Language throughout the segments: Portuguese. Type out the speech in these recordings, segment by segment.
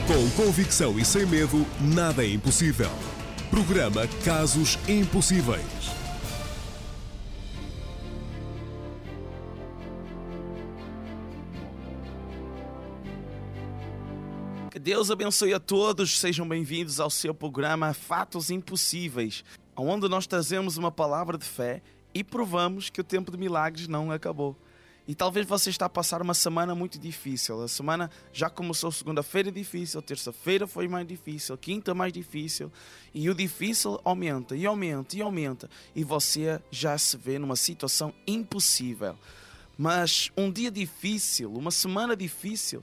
Com convicção e sem medo, nada é impossível. Programa Casos Impossíveis. Que Deus abençoe a todos, sejam bem-vindos ao seu programa Fatos Impossíveis, onde nós trazemos uma palavra de fé e provamos que o tempo de milagres não acabou. E talvez você está a passar uma semana muito difícil. A semana já começou segunda-feira difícil, terça-feira foi mais difícil, quinta mais difícil. E o difícil aumenta e aumenta e aumenta. E você já se vê numa situação impossível. Mas um dia difícil, uma semana difícil,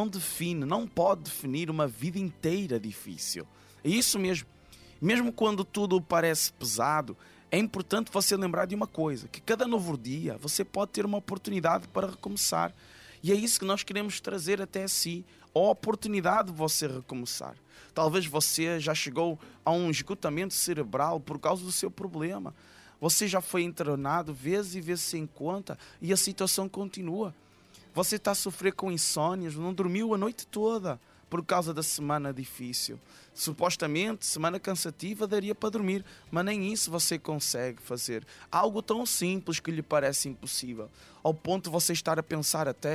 não pode definir uma vida inteira difícil. É isso mesmo. Mesmo quando tudo parece pesado, é importante você lembrar de uma coisa, que cada novo dia você pode ter uma oportunidade para recomeçar. E é isso que nós queremos trazer até si, a oportunidade de você recomeçar. Talvez você já chegou a um esgotamento cerebral por causa do seu problema. Você já foi internado vezes e vezes sem conta e a situação continua. Você está a sofrer com insónias, não dormiu a noite toda por causa da semana difícil. Supostamente, semana cansativa daria para dormir, mas nem isso você consegue fazer. Algo tão simples que lhe parece impossível, ao ponto de você estar a pensar até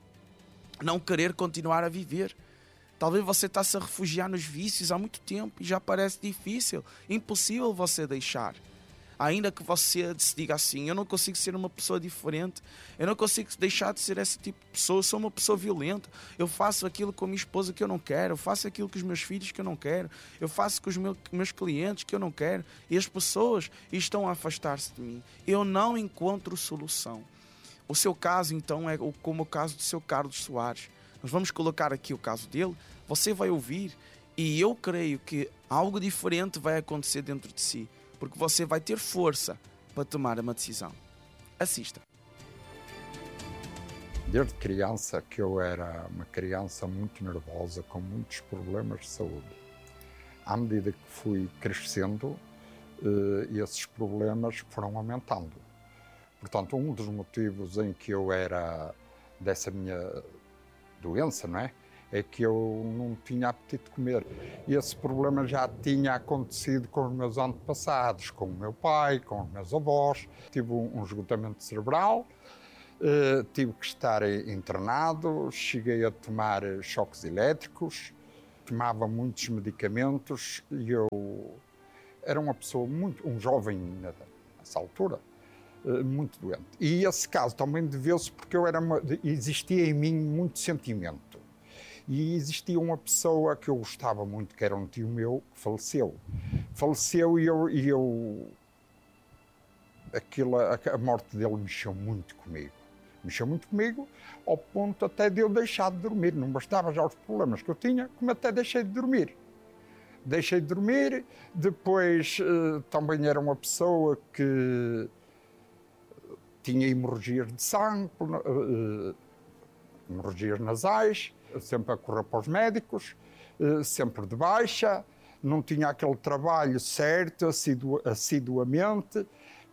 não querer continuar a viver. Talvez você está-se a refugiar nos vícios há muito tempo e já parece difícil, impossível você deixar. Ainda que você se diga assim, eu não consigo ser uma pessoa diferente, eu não consigo deixar de ser esse tipo de pessoa, eu sou uma pessoa violenta, eu faço aquilo com a minha esposa que eu não quero, eu faço aquilo com os meus filhos que eu não quero, eu faço com os meus clientes que eu não quero, e as pessoas estão a afastar-se de mim. Eu não encontro solução. O seu caso, então, é como o caso do seu Carlos Soares. Nós vamos colocar aqui o caso dele, você vai ouvir, e eu creio que algo diferente vai acontecer dentro de si. Porque você vai ter força para tomar uma decisão. Assista. Desde criança que eu era uma criança muito nervosa, com muitos problemas de saúde. À medida que fui crescendo, esses problemas foram aumentando. Portanto, um dos motivos em que eu era dessa minha doença, não é? É que eu não tinha apetite de comer. E esse problema já tinha acontecido com os meus antepassados, com o meu pai, com os meus avós. Tive um esgotamento cerebral, tive que estar internado, cheguei a tomar choques elétricos, tomava muitos medicamentos e eu era uma pessoa um jovem nessa altura, muito doente. E esse caso também deveu-se porque existia em mim muito sentimento. E existia uma pessoa que eu gostava muito, que era um tio meu, que faleceu. Faleceu e a morte dele mexeu muito comigo. Mexeu muito comigo, ao ponto até de eu deixar de dormir. Não bastava já os problemas que eu tinha, como até deixei de dormir. Deixei de dormir, depois também era uma pessoa que tinha hemorragias de sangue, hemorragias nasais, sempre a correr para os médicos, sempre de baixa, não tinha aquele trabalho certo, assiduamente,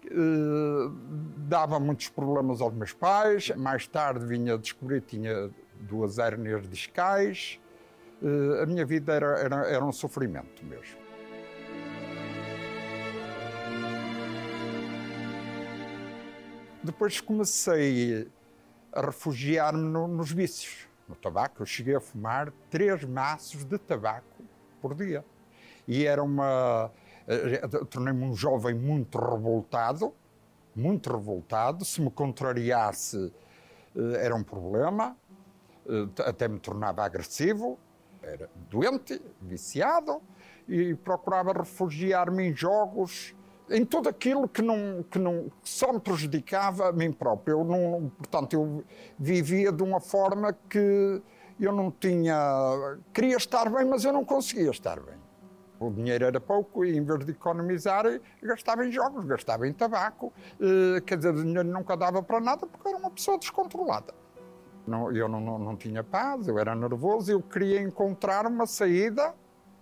dava muitos problemas aos meus pais. Mais tarde vinha a descobrir que tinha 2 hérnias discais. A minha vida era um sofrimento mesmo. Depois comecei a refugiar-me nos vícios. No tabaco, eu cheguei a fumar 3 maços de tabaco por dia. E tornei-me um jovem muito revoltado, se me contrariasse era um problema, até me tornava agressivo, era doente, viciado, e procurava refugiar-me em jogos, em tudo aquilo que só me prejudicava a mim próprio. Portanto, eu vivia de uma forma que eu não tinha... Queria estar bem, mas eu não conseguia estar bem. O dinheiro era pouco e, em vez de economizar, gastava em jogos, gastava em tabaco. Quer dizer, o dinheiro nunca dava para nada porque eu era uma pessoa descontrolada. Eu não tinha paz, eu era nervoso, eu queria encontrar uma saída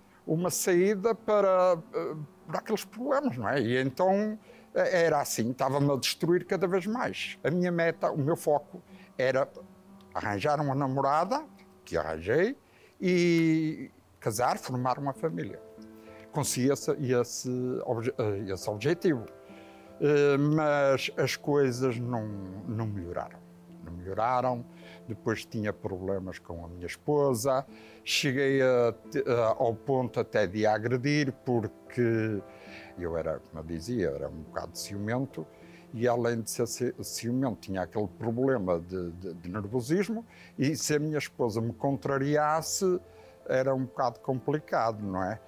para aqueles problemas, não é? E então era assim, estava-me a destruir cada vez mais. A minha meta, o meu foco era arranjar uma namorada, que arranjei, e casar, formar uma família. Consegui esse objetivo. Mas as coisas não melhoraram. Não melhoraram. Depois tinha problemas com a minha esposa. Cheguei ao ponto até de a agredir, porque eu era, como eu dizia, era um bocado ciumento. E além de ser ciumento, tinha aquele problema de nervosismo. E se a minha esposa me contrariasse, era um bocado complicado, não é?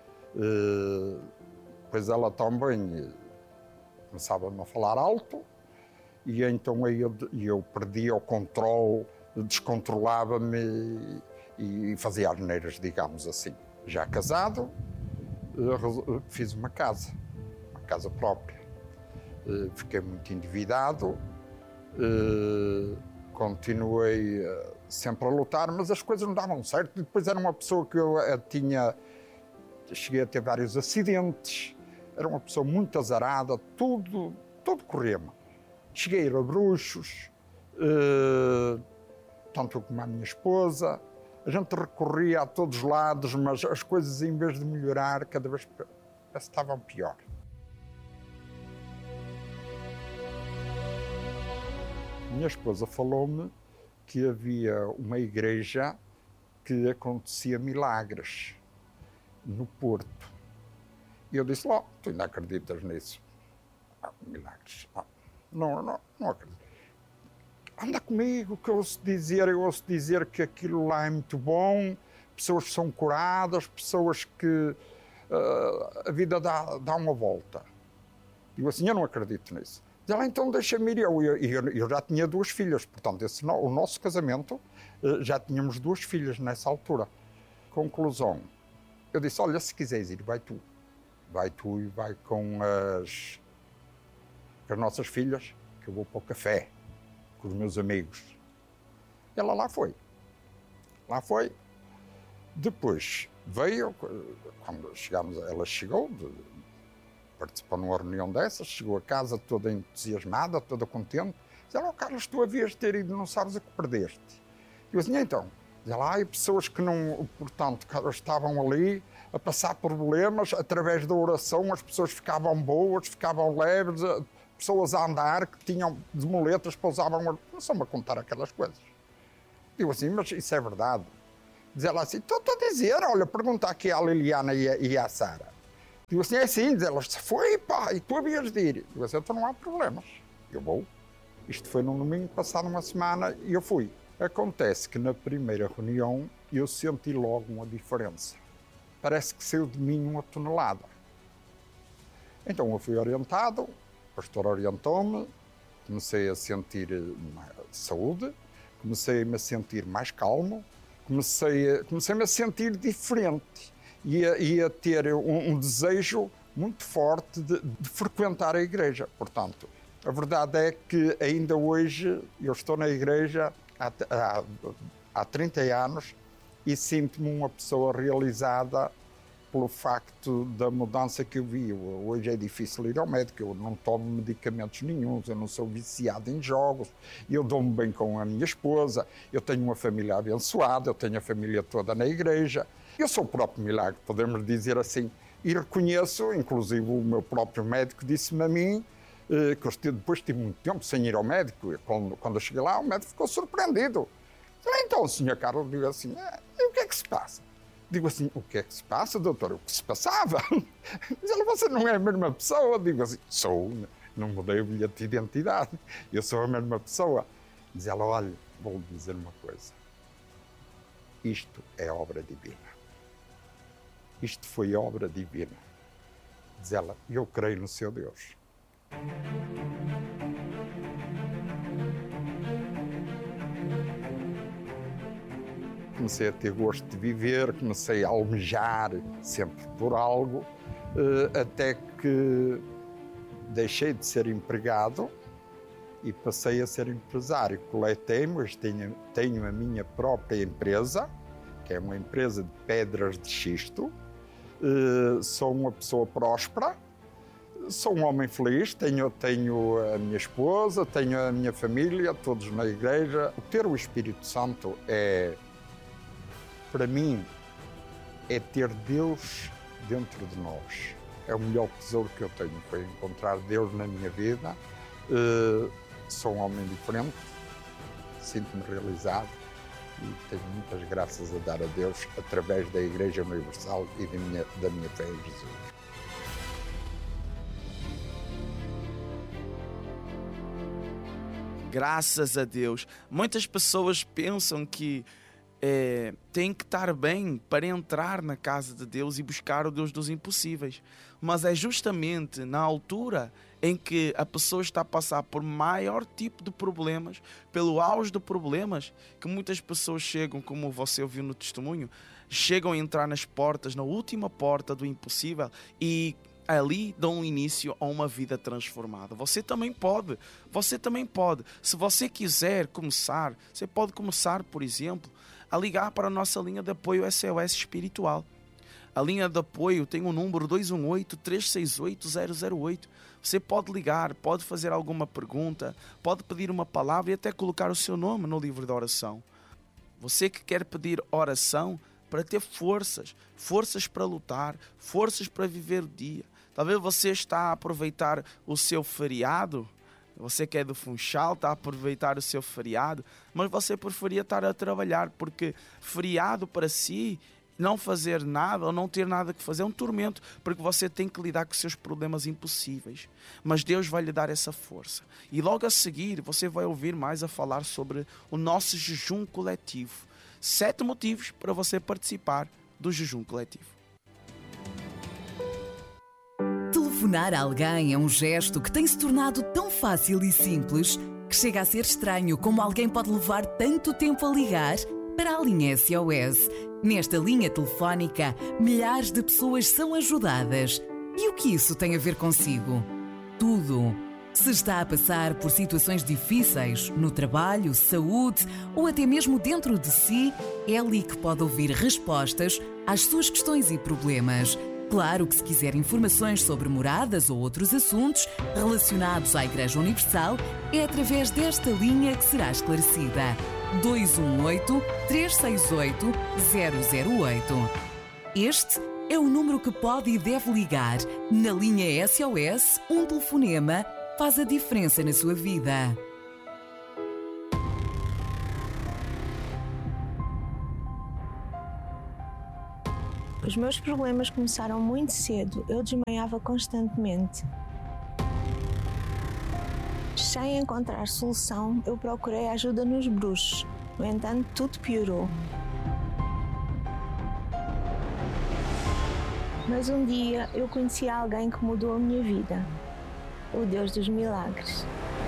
Pois ela também começava-me a falar alto, e então aí eu perdia o controle, descontrolava-me e fazia asneiras, digamos assim. Já casado, fiz uma casa própria. Fiquei muito endividado, continuei sempre a lutar, mas as coisas não davam certo. Depois era uma pessoa que eu cheguei a ter vários acidentes, era uma pessoa muito azarada, tudo corria-me. Cheguei a ir a bruxos, tanto eu como a minha esposa. A gente recorria a todos os lados, mas as coisas, em vez de melhorar, cada vez estavam pior. Minha esposa falou-me que havia uma igreja que acontecia milagres no Porto. E eu disse: tu ainda acreditas nisso? Milagres? Não acredito. Anda comigo, que eu ouço dizer que aquilo lá é muito bom, pessoas são curadas, pessoas que a vida dá uma volta. Digo assim: eu não acredito nisso. Diz ela: então deixa-me ir. Eu já tinha 2 filhas, portanto, o nosso casamento, já tínhamos 2 filhas nessa altura. Conclusão, eu disse: olha, se quiseres ir, vai tu. Vai tu e vai com as nossas filhas, que eu vou para o café com os meus amigos. Ela lá foi. Depois veio, quando chegámos, ela chegou, participou numa reunião dessas, chegou a casa toda entusiasmada, toda contente. Diz ela: Carlos, tu havias de ter ido, não sabes o que perdeste. Eu disse: então. Diz ela: há pessoas que não, portanto, estavam ali a passar problemas, através da oração as pessoas ficavam boas, ficavam leves, pessoas a andar que tinham de muletas, pousavam, começou-me a contar aquelas coisas. Digo assim: mas isso é verdade? Diz ela assim: estou a dizer, olha, pergunta aqui à Liliana e à Sara. Digo assim: é sim. Diz ela: foi, pá, e tu havias de ir. Digo assim: então não há problemas, eu vou. Isto foi num domingo, passado uma semana, e eu fui. Acontece que na primeira reunião eu senti logo uma diferença. Parece que saiu de mim uma tonelada. Então eu fui orientado, o pastor orientou-me, comecei a sentir saúde, comecei-me a sentir mais calmo, comecei-me a sentir diferente e a ter um desejo muito forte de frequentar a igreja. Portanto, a verdade é que ainda hoje eu estou na igreja há 30 anos e sinto-me uma pessoa realizada pelo facto da mudança que eu vi. Hoje é difícil ir ao médico, eu não tomo medicamentos nenhuns, eu não sou viciado em jogos, eu dou-me bem com a minha esposa, eu tenho uma família abençoada, eu tenho a família toda na igreja. Eu sou o próprio milagre, podemos dizer assim, e reconheço, inclusive o meu próprio médico disse-me a mim, que eu depois tive muito tempo sem ir ao médico, quando eu cheguei lá, o médico ficou surpreendido. Então, Sr. Carlos, digo assim: e o que é que se passa? Digo assim: o que é que se passa, doutor? O que se passava? Diz ela: você não é a mesma pessoa? Digo assim: sou, não mudei o bilhete de identidade, eu sou a mesma pessoa. Diz ela: olha, vou dizer uma coisa, isto é obra divina. Isto foi obra divina. Diz ela: eu creio no seu Deus. Comecei a ter gosto de viver, comecei a almejar sempre por algo, até que deixei de ser empregado e passei a ser empresário. Coletei-me, hoje tenho a minha própria empresa, que é uma empresa de pedras de xisto. Sou uma pessoa próspera. Sou um homem feliz, tenho a minha esposa, tenho a minha família, todos na igreja. Ter o Espírito Santo é, para mim, é ter Deus dentro de nós. É o melhor tesouro que eu tenho, foi encontrar Deus na minha vida. Sou um homem diferente, sinto-me realizado e tenho muitas graças a dar a Deus através da Igreja Universal e da minha fé em Jesus. Graças a Deus. Muitas pessoas pensam que tem que estar bem para entrar na casa de Deus e buscar o Deus dos impossíveis. Mas é justamente na altura em que a pessoa está a passar por maior tipo de problemas, pelo auge de problemas, que muitas pessoas chegam, como você ouviu no testemunho, chegam a entrar nas portas, na última porta do impossível e ali dão início a uma vida transformada. Você também pode. Se você quiser começar, você pode começar, por exemplo, a ligar para a nossa linha de apoio SOS Espiritual. A linha de apoio tem o número 218-368-008. Você pode ligar, pode fazer alguma pergunta, pode pedir uma palavra e até colocar o seu nome no livro de oração. Você que quer pedir oração para ter forças para lutar, forças para viver o dia. Talvez você está a aproveitar o seu feriado, você que é do Funchal, está a aproveitar o seu feriado, mas você preferia estar a trabalhar, porque feriado para si, não fazer nada ou não ter nada que fazer é um tormento, porque você tem que lidar com os seus problemas impossíveis. Mas Deus vai lhe dar essa força. E logo a seguir você vai ouvir mais a falar sobre o nosso jejum coletivo. 7 motivos para você participar do jejum coletivo. Telefonar a alguém é um gesto que tem se tornado tão fácil e simples que chega a ser estranho como alguém pode levar tanto tempo a ligar para a linha SOS. Nesta linha telefónica, milhares de pessoas são ajudadas. E o que isso tem a ver consigo? Tudo. Se está a passar por situações difíceis, no trabalho, saúde ou até mesmo dentro de si, é ali que pode ouvir respostas às suas questões e problemas. Claro que se quiser informações sobre moradas ou outros assuntos relacionados à Igreja Universal, é através desta linha que será esclarecida. 218-368-008. Este é o número que pode e deve ligar. Na linha SOS, um telefonema faz a diferença na sua vida. Os meus problemas começaram muito cedo. Eu desmaiava constantemente. Sem encontrar solução, eu procurei ajuda nos bruxos. No entanto, tudo piorou. Mas um dia eu conheci alguém que mudou a minha vida. O Deus dos milagres.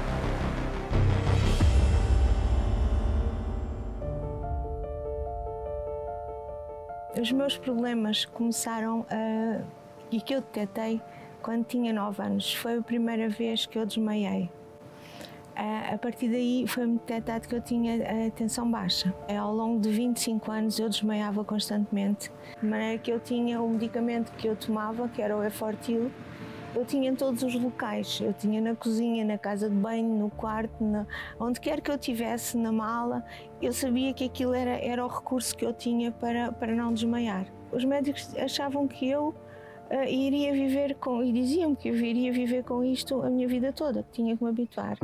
Os meus problemas começaram e que eu detetei quando tinha 9 anos. Foi a primeira vez que eu desmaiei. A partir daí foi-me detetado que eu tinha a tensão baixa. Ao longo de 25 anos eu desmaiava constantemente. De maneira que eu tinha o medicamento que eu tomava, que era o Efortil, eu tinha em todos os locais. Eu tinha na cozinha, na casa de banho, no quarto, onde quer que eu estivesse, na mala. Eu sabia que aquilo era o recurso que eu tinha para não desmaiar. Os médicos achavam que eu iria viver e diziam que eu iria viver com isto a minha vida toda, que tinha que me habituar.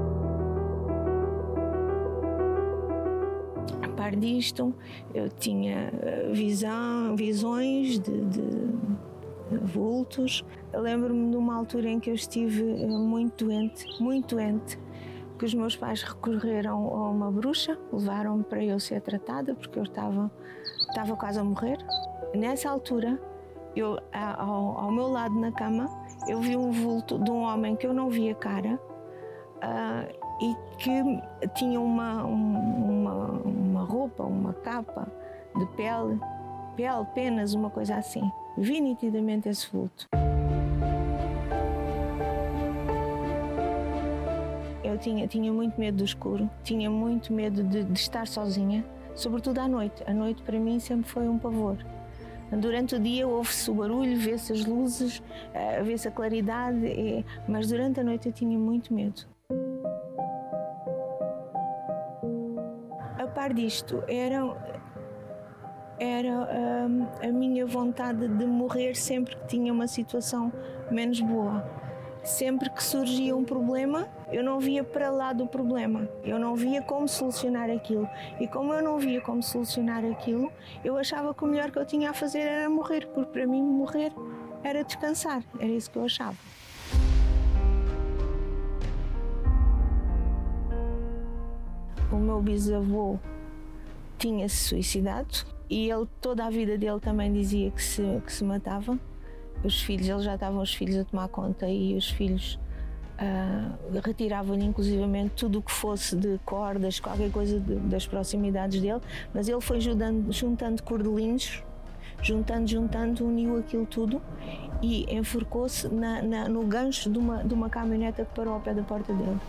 A par disto, eu tinha visões de vultos. Eu lembro-me de uma altura em que eu estive muito doente, que os meus pais recorreram a uma bruxa, levaram-me para eu ser tratada, porque eu estava quase a morrer. Nessa altura, ao meu lado na cama, eu vi um vulto de um homem que eu não via cara e que tinha uma roupa, uma capa de pele, penas, uma coisa assim. Vi nitidamente esse vulto. Eu tinha muito medo do escuro, tinha muito medo de estar sozinha, sobretudo à noite. A noite para mim sempre foi um pavor. Durante o dia ouve-se o barulho, vê-se as luzes, vê-se a claridade, mas durante a noite eu tinha muito medo. A par disto, era a minha vontade de morrer sempre que tinha uma situação menos boa. Sempre que surgia um problema, eu não via para lá do problema, eu não via como solucionar aquilo. E como eu não via como solucionar aquilo, eu achava que o melhor que eu tinha a fazer era morrer, porque para mim morrer era descansar, era isso que eu achava. O meu bisavô tinha-se suicidado e ele, toda a vida dele também dizia que se matava. Os filhos, eles já estavam os filhos a tomar conta e os filhos retiravam-lhe inclusivamente tudo o que fosse de cordas, qualquer coisa das proximidades dele, mas ele foi juntando cordelinhos, juntando, uniu aquilo tudo e enforcou-se no gancho de uma caminhoneta que parou ao pé da porta dele.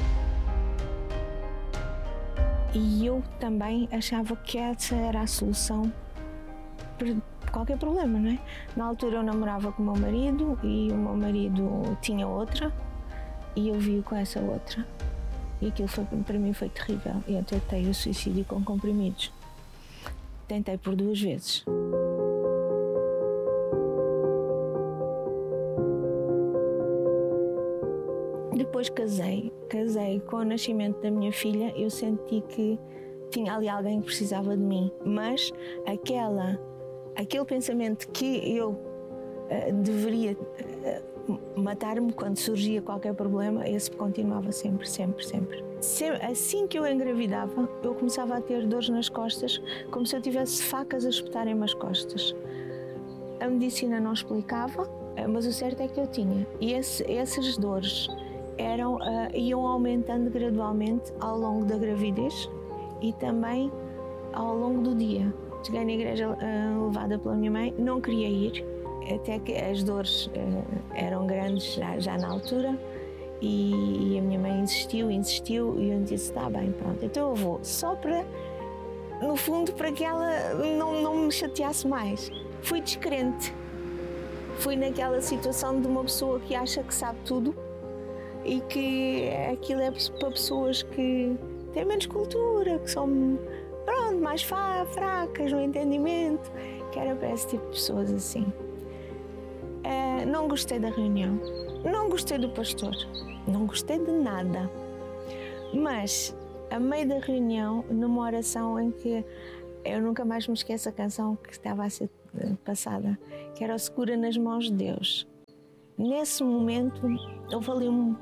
E eu também achava que essa era a solução para qualquer problema, não é? Na altura eu namorava com o meu marido e o meu marido tinha outra e eu vi-o com essa outra. E aquilo para mim foi terrível. Eu tentei o suicídio com comprimidos. Tentei por 2 vezes. Depois casei com o nascimento da minha filha, eu senti que tinha ali alguém que precisava de mim, mas aquele pensamento que eu deveria matar-me quando surgia qualquer problema, esse continuava sempre. Assim que eu engravidava, eu começava a ter dores nas costas, como se eu tivesse facas a espetarem-me as costas. A medicina não explicava, mas o certo é que eu tinha. E essas dores iam aumentando gradualmente ao longo da gravidez e também ao longo do dia. Cheguei na igreja levada pela minha mãe, não queria ir, até que as dores eram grandes já na altura e a minha mãe insistiu e eu disse, está bem, pronto, então eu vou, só para, no fundo, para que ela não me chateasse mais. Fui descrente, fui naquela situação de uma pessoa que acha que sabe tudo e que aquilo é para pessoas que têm menos cultura, que são mais fracas no entendimento, que era para esse tipo de pessoas assim. Não gostei da reunião, não gostei do pastor, não gostei de nada, mas a meio da reunião, numa oração em que eu nunca mais me esqueço a canção que estava a ser passada, que era o Segura nas Mãos de Deus. Nesse momento houve ali um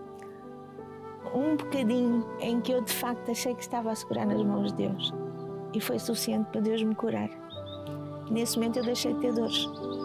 bocadinho em que eu de facto achei que estava a segurar nas mãos de Deus. E foi suficiente para Deus me curar. Nesse momento eu deixei de ter dores.